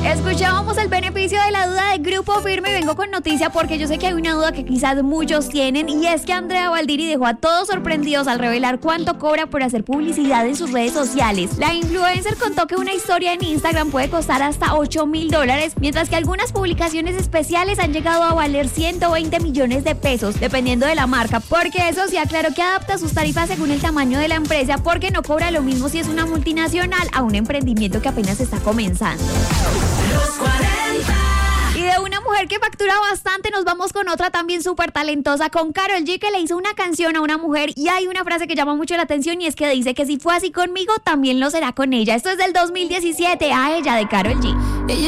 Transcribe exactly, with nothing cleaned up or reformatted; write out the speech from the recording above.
Escuchábamos el beneficio de la duda de Grupo Firme y vengo con noticia porque yo sé que hay una duda que quizás muchos tienen y es que Andrea Baldiri dejó a todos sorprendidos al revelar cuánto cobra por hacer publicidad en sus redes sociales. La influencer contó que una historia en Instagram puede costar hasta ocho mil dólares, mientras que algunas publicaciones especiales han llegado a valer ciento veinte millones de pesos, dependiendo de la marca, porque eso sí aclaró que adapta sus tarifas según el tamaño de la empresa, porque no cobra lo mismo si es una multinacional a un emprendimiento que apenas está comenzando. Los cuarenta. Y de una mujer que factura bastante nos vamos con otra también súper talentosa, con Karol G, que le hizo una canción a una mujer y hay una frase que llama mucho la atención y es que dice que si fue así conmigo, también lo será con ella. Esto es del dos mil diecisiete, A ella, de Karol G. Ella